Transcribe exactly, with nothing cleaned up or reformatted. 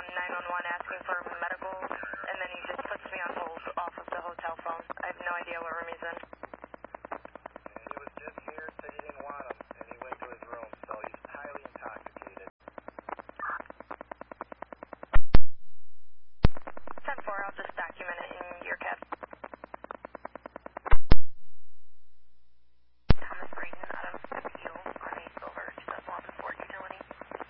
nine one one asking for medical, and then he just puts me on hold off of the hotel phone. I have no idea what room he's in.